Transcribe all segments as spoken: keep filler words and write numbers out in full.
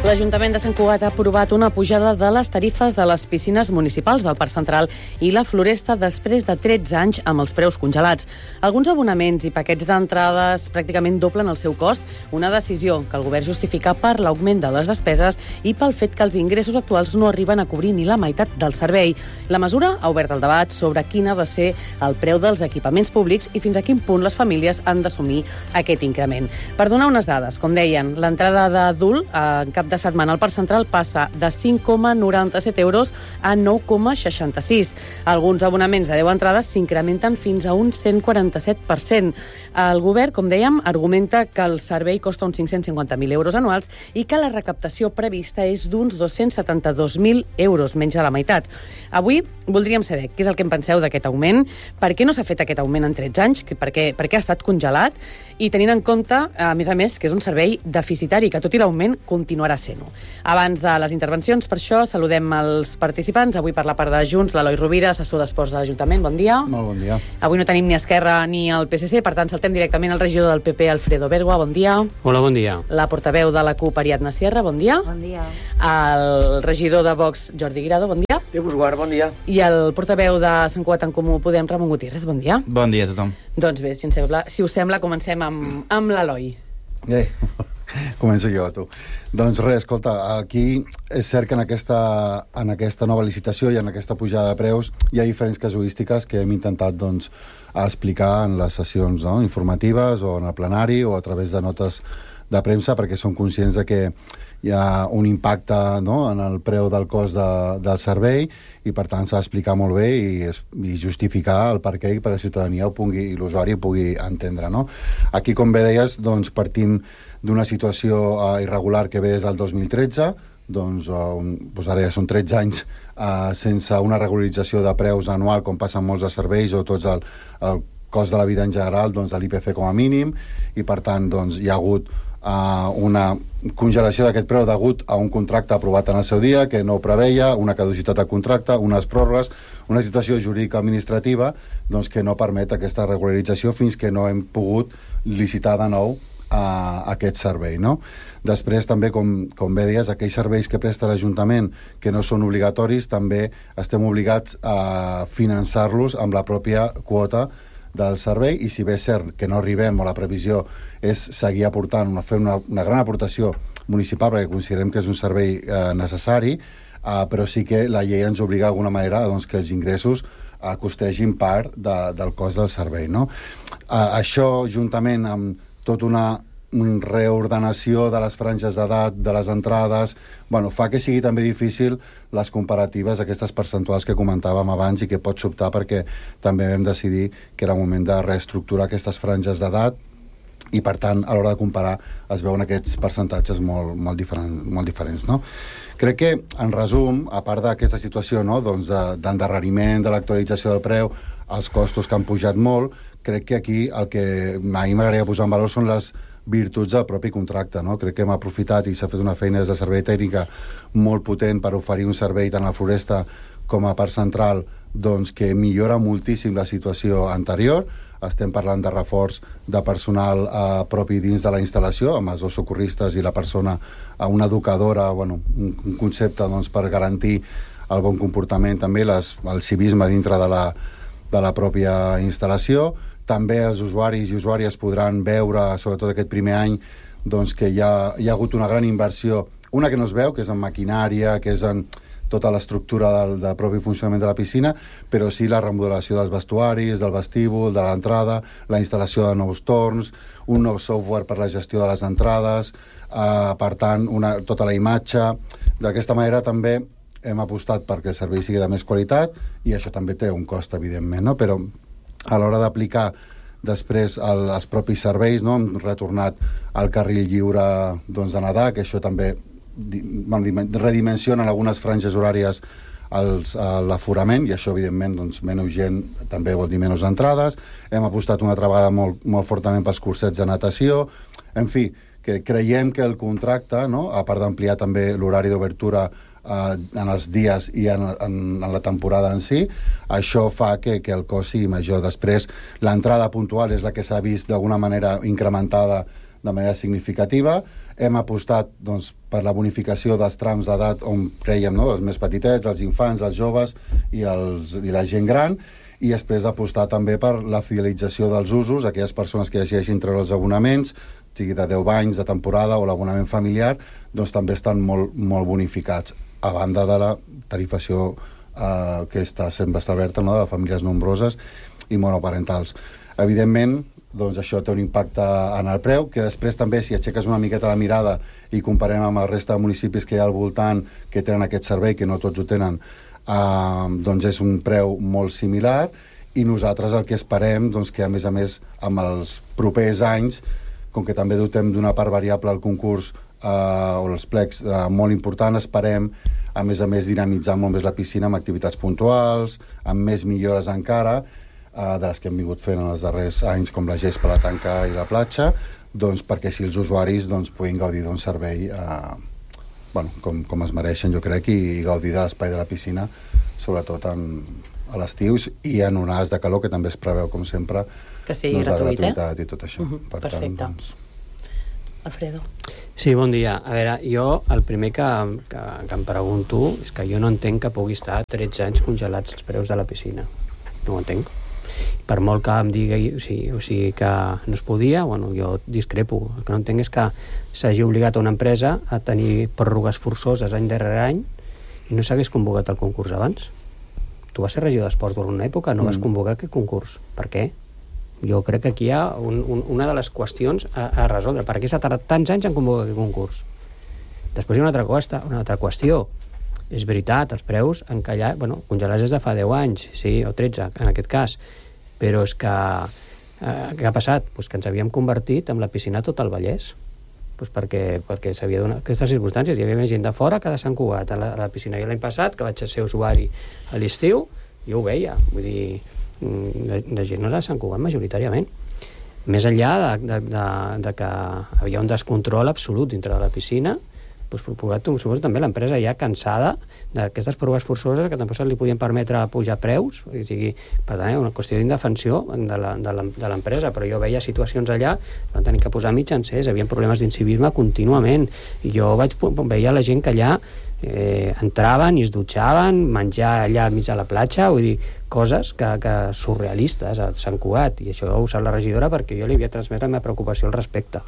L'Ajuntament de Sant Cugat ha aprovat una pujada de les tarifes de les piscines municipals del Parc Central i la Floresta després de tretze anys amb els preus congelats. Alguns abonaments i paquets d'entrades pràcticament doblen el seu cost, una decisió que el govern justifica per l'augment de les despeses i pel fet que els ingressos actuals no arriben a cobrir ni la meitat del servei. La mesura ha obert el debat sobre quin ha de ser el preu dels equipaments públics i fins a quin punt les famílies han d'assumir aquest increment. Per donar unes dades, com deien, l'entrada d'adult en cap de setmana al Parc Central passa de cinc coma noranta-set euros a nou coma seixanta-sis. Alguns abonaments de deu entrades s'incrementen fins a un cent quaranta-set per cent. El govern, com dèiem, argumenta que el servei costa uns cinc-cents cinquanta mil euros anuals i que la recaptació prevista és d'uns dos-cents setanta-dos mil euros, menys de la meitat. Avui voldríem saber què és el que en penseu d'aquest augment, per què no s'ha fet aquest augment en tretze anys, per què, per què ha estat congelat, i tenint en compte, a més a més, que és un servei deficitari, que tot i l'augment continuarà sent-ho. Abans de les intervencions, per això, saludem els participants. Avui per la part de Junts, l'Eloi Rovira, assessor d'Esports de l'Ajuntament. Bon dia. Molt bon dia. Avui no tenim ni Esquerra ni el P S C, per tant, saltem directament al regidor del P P, Alfredo Bergua. Bon dia. Hola, bon dia. La portaveu de la CUP, Ariadna Sierra. Bon dia. Bon dia. El regidor de Vox, Jordi Guirado. Bon dia. Déu vos guard, bon dia. I el portaveu de Sant Cugat en Comú Podem, Ramon Gutiérrez. Bon dia. Bon dia a tothom. Doncs bé, si, sembla, si us sembla, comencem amb, amb l'Eloi. Eh, començo jo, tu. Doncs res, escolta, aquí és cert que en aquesta, en aquesta nova licitació i en aquesta pujada de preus hi ha diferents casuístiques que hem intentat doncs, explicar en les sessions no, informatives o en el plenari o a través de notes de premsa, perquè som conscients de que hi ha un impacte no, en el preu del cost de, del servei i per tant s'ha d'explicar molt bé i, i justificar el perquè i per a la ciutadania ho pugui, i l'usuari ho pugui entendre. No? Aquí, com bé deies, doncs, partim d'una situació uh, irregular que ve des del dos mil tretze, doncs, uh, un, doncs ara ja són tretze anys uh, sense una regularització de preus anual com passa en molts de serveis o tots el, el cost de la vida en general doncs, de l'I P C com a mínim i per tant doncs, hi ha hagut Uh, una congelació d'aquest preu degut a un contracte aprovat en el seu dia que no ho preveia, una caducitat de contracte, unes pròrrogues, una situació jurídica administrativa doncs, que no permet aquesta regularització fins que no hem pogut licitar de nou uh, aquest servei. No? Després també, com, com bé deies, aquells serveis que presta l'Ajuntament que no són obligatoris, també estem obligats a finançar-los amb la pròpia quota del servei i si bé és cert que no arribem o la previsió és seguir aportant, una, fer una, una gran aportació municipal perquè considerem que és un servei eh, necessari, eh, però sí que la llei ens obliga d'alguna manera doncs, que els ingressos eh, costegin part de, del cost del servei. No? Eh, això, juntament amb tota una una reordenació de les franges d'edat, de les entrades, bueno, fa que sigui també difícil les comparatives, aquestes percentuals que comentàvem abans i que pot sobtar perquè també vam decidir que era el moment de reestructurar aquestes franges d'edat i per tant a l'hora de comparar es veuen aquests percentatges molt, molt, diferent, molt diferents. No? Crec que en resum, a part d'aquesta situació no, doncs d'endarreriment de l'actualització del preu, els costos que han pujat molt, crec que aquí el que a mi m'agradaria posar en valor són les virtuts del propi contracte. No? Crec que hem aprofitat i s'ha fet una feina des de servei tècnica molt potent per oferir un servei tant a la Floresta com a Parc Central doncs, que millora moltíssim la situació anterior. Estem parlant de reforç de personal eh, propi dins de la instal·lació, amb els dos socorristes i la persona, eh, una educadora, bueno, un, un concepte doncs, per garantir el bon comportament, també les, el civisme dintre de la, de la pròpia instal·lació. També els usuaris i usuàries podran veure, sobretot aquest primer any, doncs, que hi ha, hi ha hagut una gran inversió, una que no es veu, que és en maquinària, que és en tota l'estructura del, del propi funcionament de la piscina, però sí la remodelació dels vestuaris, del vestíbul, de l'entrada, la instal·lació de nous torns, un nou software per la gestió de les entrades, eh, per tant, una, tota la imatge. D'aquesta manera també hem apostat perquè el servei sigui de més qualitat i això també té un cost, evidentment, no? Però a l'hora d'aplicar després el, els propis serveis, no? Hem retornat al carril lliure doncs, de nedar, que això també di, redimensiona en algunes franges horàries els, l'aforament, i això evidentment doncs, menys gent també vol dir menys entrades. Hem apostat una altra vegada molt, molt fortament pels cursets de natació. En fi, que creiem que el contracte, no? A part d'ampliar també l'horari d'obertura Uh, en els dies i en, en, en la temporada en si, això fa que, que el cost sigui major. Després, l'entrada puntual és la que s'ha vist d'alguna manera incrementada de manera significativa. hem apostat doncs, per la bonificació dels trams d'edat on creiem, no? Els més petitets, els infants, els joves i, els, i la gent gran, i després apostar també per la fidelització dels usos, aquelles persones que decideixin treure els abonaments, sigui de deu anys de temporada o l'abonament familiar, doncs també estan molt, molt bonificats, a banda de la tarifació eh, que està sempre establerta, no? De famílies nombroses i monoparentals. Evidentment, doncs això té un impacte en el preu, que després també, si aixeques una miqueta la mirada i comparem amb la resta de municipis que hi ha al voltant que tenen aquest servei, que no tots ho tenen, eh, doncs és un preu molt similar, i nosaltres el que esperem, doncs que a més a més amb els propers anys, com que també dotem d'una part variable al concurs eh, o els plecs eh, molt important, esperem a més a més dinamitzar molt més la piscina amb activitats puntuals, amb més millores encara, de les que hem vingut fent en els darrers anys, com la gespa, la tanca i la platja, doncs perquè així els usuaris doncs, puguin gaudir d'un servei eh, bueno, com, com es mereixen, jo crec, i, i gaudir de l'espai de la piscina, sobretot en, a l'estiu i en onades de calor, que també es preveu, com sempre, que sigui doncs, gratuït, la gratuïtat i tot això. Uh-huh, per perfecte. Tant, doncs... Alfredo. Sí, bon dia. A veure, jo el primer que, que, que em pregunto és que jo no entenc que pugui estar tretze anys congelats els preus de la piscina. No ho entenc. Per molt que em digui o sigui, o sigui que no es podia, bueno, jo discrepo. El que no entenc és que s'hagi obligat a una empresa a tenir pròrrogues forçoses any darrere any i no s'hagués convocat el concurs abans. Tu vas ser regidor d'esports durant una època, no mm. vas convocar aquest concurs. Per què? Jo crec que aquí hi ha un, un, una de les qüestions a, a resoldre. Per què s'ha tardat tants anys en convocar aquest concurs? Després hi ha una altra, costa, una altra qüestió. És veritat, els preus encallat, bueno, congelats des de fa deu anys, sí, o tretze, en aquest cas, però és que eh, què ha passat? Pues que ens havíem convertit en la piscina tot el Vallès, pues perquè, perquè s'havia donat aquestes circumstàncies. Hi havia més gent de fora que de Sant Cugat a la, a la piscina. Jo l'any passat, que vaig ser usuari a l'estiu, jo ho veia, vull dir, de, de gent no era de Sant Cugat majoritàriament. Més enllà de, de, de, de que havia un descontrol absolut dintre de la piscina, doncs, suposo també l'empresa ja cansada d'aquestes proves forçoses que tampoc se li podien permetre pujar preus, o sigui, per tant, una qüestió d'indefensió de l'empresa, però jo veia situacions allà, van tenir que posar mitjancers, hi havia problemes d'incivisme contínuament, i jo vaig veia la gent que allà eh, entraven i es dutxaven, menjar allà al mig de la platja, vull dir, coses que, que surrealistes a Sant Cugat, i això ho sap la regidora perquè jo li havia transmès la meva preocupació al respecte.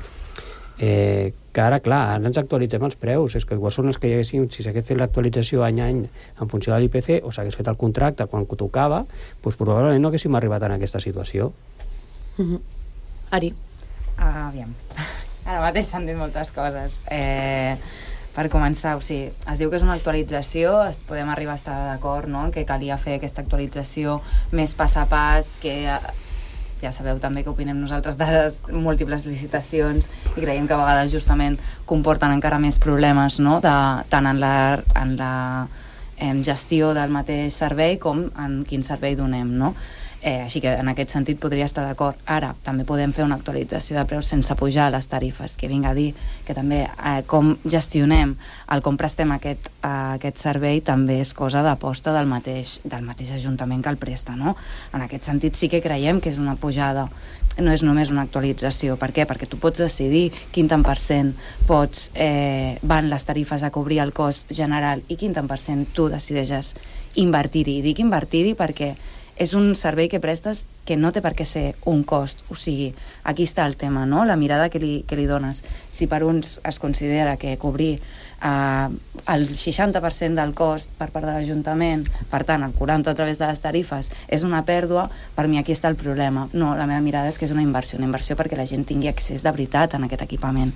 Eh, que ara, clar, ara ens actualitzem els preus, és que igual són els que hi haguessin, si s'hagués fet l'actualització any a any en funció de l'I P C o s'hagués fet el contracte quan tocava, doncs probablement no haguéssim arribat en aquesta situació. Uh-huh. Ari. Uh, aviam, ara mateix s'han dit moltes coses. Eh, per començar, o sigui, es diu que és una actualització, es podem arribar a estar d'acord, no?, que calia fer aquesta actualització més pas a pas, que ja sabeu també que opinem nosaltres de les múltiples licitacions i creiem que a vegades justament comporten encara més problemes, no?, de, tant en la, en la eh, gestió del mateix servei com en quin servei donem, no? Eh, així que en aquest sentit podria estar d'acord. Ara també podem fer una actualització de preus sense pujar les tarifes, que vinc a dir que també eh, com gestionem el com prestem aquest, eh, aquest servei també és cosa d'aposta del mateix, del mateix ajuntament que el presta, no? En aquest sentit sí que creiem que és una pujada, no és només una actualització. Per què? Perquè tu pots decidir quin tant per cent pots, eh, van les tarifes a cobrir el cost general i quin tant per cent tu decideixes invertir-hi. I dic invertir-hi perquè és un servei que prestes que no té per què ser un cost. O sigui, aquí està el tema, no?, la mirada que li, que li dones. Si per uns es considera que cobrir eh, el seixanta per cent del cost per part de l'Ajuntament, per tant, el quaranta per cent a través de les tarifes, és una pèrdua, per mi aquí està el problema. No, la meva mirada és que és una inversió, una inversió perquè la gent tingui accés de veritat en aquest equipament.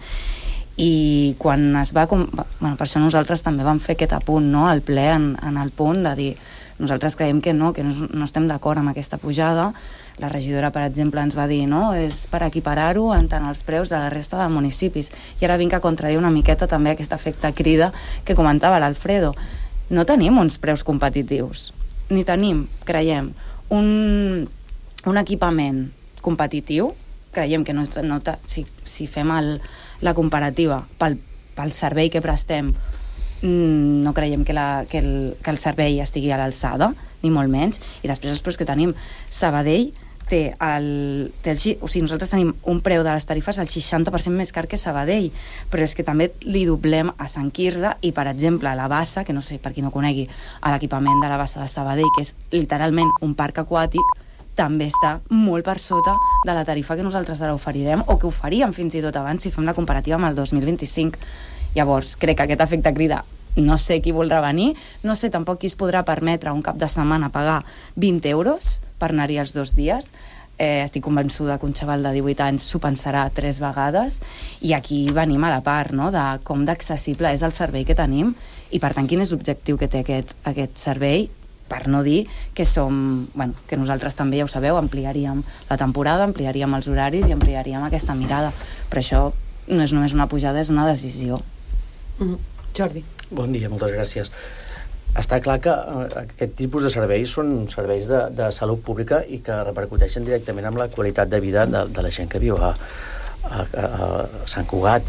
I quan es va... Bueno, per això nosaltres també vam fer aquest apunt, no?, al ple, en, en el punt de dir nosaltres creiem que no, que no, no estem d'acord amb aquesta pujada. La regidora, per exemple, ens va dir no, és per equiparar-ho en tant els preus de la resta de municipis. I ara vinc a contradir una miqueta també aquest efecte crida que comentava l'Alfredo. No tenim uns preus competitius, ni tenim, creiem, un, un equipament competitiu. Creiem que no, no, si, si fem el, la comparativa pel, pel servei que prestem, no creiem que, la, que, el, que el servei estigui a l'alçada, ni molt menys. I després els preus que tenim. Sabadell té el, té el... O sigui, nosaltres tenim un preu de les tarifes el seixanta per cent més car que Sabadell, però és que també li doblem a Sant Quirze i, per exemple, a la Bassa, que no sé, per qui no conegui, a l'equipament de la Bassa de Sabadell, que és literalment un parc aquàtic, també està molt per sota de la tarifa que nosaltres ara oferirem, o que oferíem fins i tot abans, si fem la comparativa amb el dos mil vint-i-cinc. Llavors, crec que aquest efecte crida no sé qui voldrà venir, no sé tampoc qui es podrà permetre un cap de setmana pagar vint euros per anar-hi els dos dies. Eh, estic convençuda que un xaval de divuit anys s'ho pensarà tres vegades, i aquí venim a la part, no?, de com d'accessible és el servei que tenim i, per tant, quin és l'objectiu que té aquest, aquest servei, per no dir que som, bueno, que nosaltres també, ja ho sabeu, ampliaríem la temporada, ampliaríem els horaris i ampliaríem aquesta mirada. Però això no és només una pujada, és una decisió. Mm-hmm. Jordi. Bon dia, moltes gràcies. Està clar que uh, aquest tipus de serveis són serveis de, de salut pública i que repercuteixen directament amb la qualitat de vida de, de la gent que viu a, a, a Sant Cugat.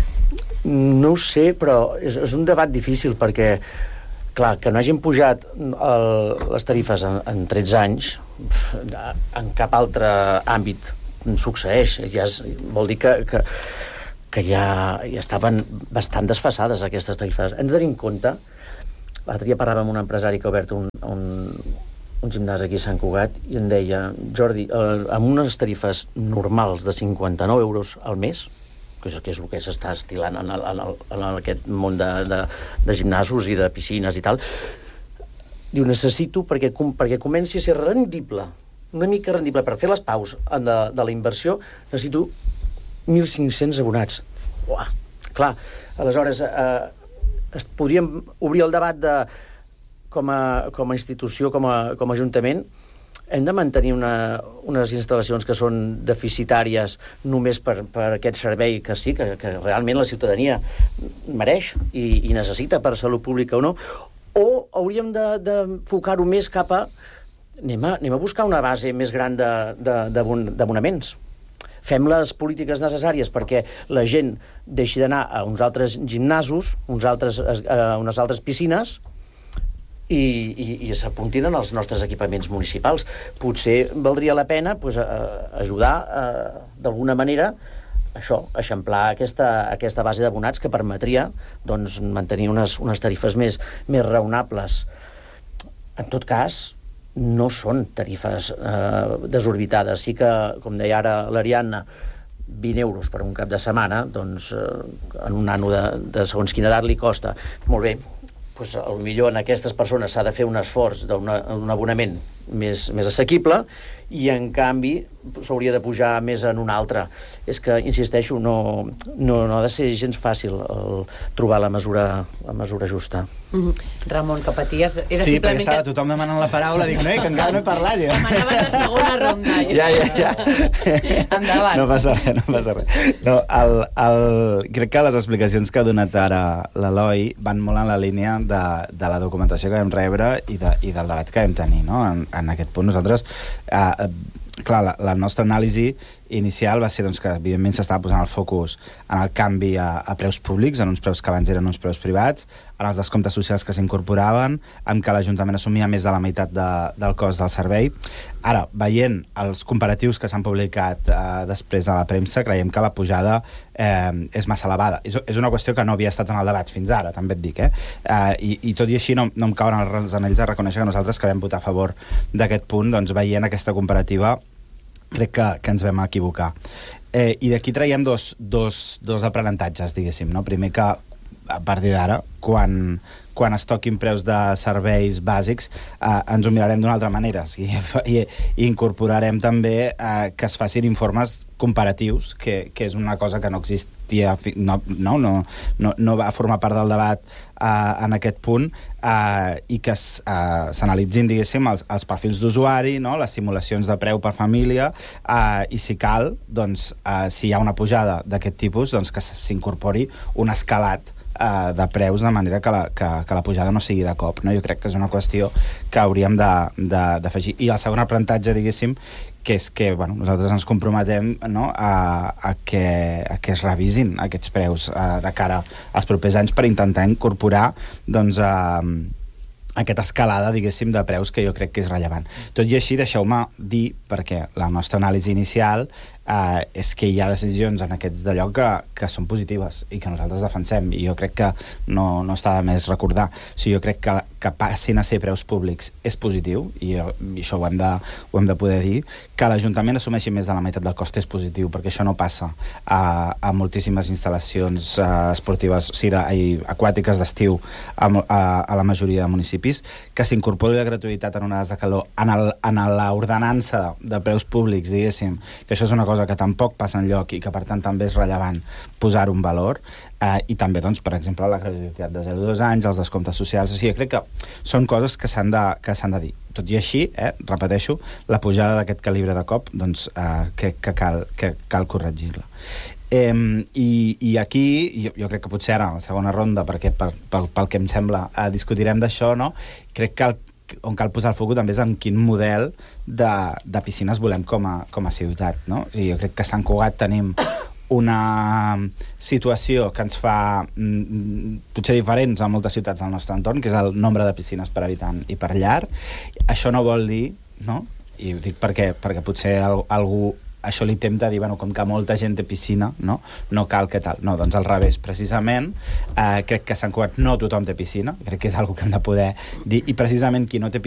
No ho sé, però és, és un debat difícil perquè, clar, que no hagin pujat el, les tarifes en, en tretze anys, en cap altre àmbit succeeix. Ja és, vol dir que, que, que ja, ja estaven bastant desfasades aquestes tarifes. Hem de tenir en compte, l'altre dia parlàvem amb un empresari que ha obert un, un, un gimnàs aquí a Sant Cugat i em deia, Jordi, eh, amb unes tarifes normals de cinquanta-nou euros al mes, que és, que és el que s'està estilant en, el, en, el, en aquest món de, de, de gimnasos i de piscines i tal, diu, necessito, perquè, perquè comenci a ser rendible, una mica rendible, per fer les paus de, de la inversió, necessito mil cinc-cents abonats. Uah, clar, aleshores eh, es, podríem obrir el debat de, com a, com a institució, com a, com a ajuntament, hem de mantenir una, unes instal·lacions que són deficitàries només per, per aquest servei que sí, que, que realment la ciutadania mereix i, i necessita per salut pública o no, o hauríem de, de focar-ho més cap a... Anem a, anem a buscar una base més gran d'abonaments. Fem les polítiques necessàries perquè la gent deixi d'anar a uns altres gimnasos, uns altres, a unes altres piscines, i, i, i s'apuntin en els nostres equipaments municipals. Potser valdria la pena pues, a, a ajudar a, d'alguna manera això, eixamplar aquesta, aquesta base d'abonats que permetria doncs, mantenir unes, unes tarifes més, més raonables. En tot cas, no són tarifes eh, desorbitades. Sí que, com deia ara l'Ariadna, vint euros per un cap de setmana, doncs eh, en un nano de, de segons quina edat li costa. Molt bé, doncs, potser en aquestes persones s'ha de fer un esforç d'un abonament més, més assequible i, en canvi, s'hauria de pujar més en un altre. És que, insisteixo, no, no, no ha de ser gens fàcil el, trobar la mesura, la mesura justa. Mm-hmm. Ramon, que paties... Era sí, simplement perquè estava que... tothom demanant la paraula, dic, no, que encara no he parlat. Jo. Demanaven la segona ronda. Ja, ja, ja. Endavant. No passa res, no passa res. No, el, el... Crec que les explicacions que ha donat ara l'Eloi van molt en la línia de, de la documentació que vam rebre i, de, i del debat que vam tenir, no? En, en aquest punt nosaltres... Eh, clar, la, la nostra anàlisi inicial va ser doncs, que evidentment s'estava posant el focus en el canvi a, a preus públics, en uns preus que abans eren uns preus privats, en els descomptes socials que s'incorporaven, en què l'Ajuntament assumia més de la meitat de, del cost del servei. Ara, veient els comparatius que s'han publicat eh, després a la premsa, creiem que la pujada eh, és massa elevada. És, és una qüestió que no havia estat en el debat fins ara, també et dic, eh? eh i, I tot i així no, no em cauen els anells a reconèixer que nosaltres que vam votar a favor d'aquest punt, doncs veient aquesta comparativa crec que, que ens vam equivocar. Eh, I d'aquí traiem dos, dos, dos aprenentatges, diguéssim. No? Primer que, a partir d'ara, quan, quan es toquin preus de serveis bàsics, eh, ens ho mirarem d'una altra manera. O sigui, i, i incorporarem també eh, que es facin informes comparatius, que, que és una cosa que no existia, no, no, no, no, no va formar part del debat eh, en aquest punt, eh, i que s'analitzin, eh, diguéssim, els, els perfils d'usuari, no? Les simulacions de preu per família, eh, i si cal, doncs, eh, si hi ha una pujada d'aquest tipus, doncs que s'incorpori un escalat de preus, de manera que la, que, que la pujada no sigui de cop. No? Jo crec que és una qüestió que hauríem d'afegir. I el segon aprenentatge, diguéssim, que és que bueno, nosaltres ens comprometem, no, a, a, que, a que es revisin aquests preus a, de cara als propers anys per intentar incorporar doncs, a, aquesta escalada, diguéssim, de preus que jo crec que és rellevant. Tot i així, deixeu-me dir, perquè la nostra anàlisi inicial eh, és que hi ha decisions en aquests de lloc que, que són positives i que nosaltres defensem, i jo crec que no, no està de més recordar. O sigui, jo crec que, que passin a ser preus públics és positiu, i, i això ho hem, de, ho hem de poder dir, que l'Ajuntament assumeixi més de la meitat del cost és positiu, perquè això no passa a, a moltíssimes instal·lacions eh, esportives, o sigui, de, i, aquàtiques d'estiu a, a, a la majoria de municipis, que s'incorpori la gratuïtat en onades de calor en, el, en l'ordenança de preus públics, diguéssim, que això és una cosa que tampoc passa enlloc i que per tant també és rellevant posar un valor, eh, i també, doncs, per exemple, la gratuïtat de zero a dos anys, els descomptes socials. O sigui, crec que són coses que s'han de, que s'han de dir. Tot i així, eh, repeteixo, la pujada d'aquest calibre de cop, doncs, eh, que, que, cal, que cal corregir-la. Eh, i, i aquí, jo, jo crec que potser ara, a la segona ronda, perquè pel, pel, pel que em sembla eh, discutirem d'això, no? Crec que el, on cal posar el focus també és en quin model de, de piscines volem com a, com a ciutat, no? I jo crec que a Sant Cugat tenim una situació que ens fa mm, potser diferents a moltes ciutats del nostre entorn, que és el nombre de piscines per habitant i per llar. Això no vol dir, no? I ho dic perquè, perquè potser al, algú això li tempta dir, bueno, com que molta gent té piscina, no? No cal que tal. No, doncs al revés, precisament, eh, crec que a Sant Cugat no tothom té piscina, crec que és una cosa que hem de poder dir, i precisament qui no té piscina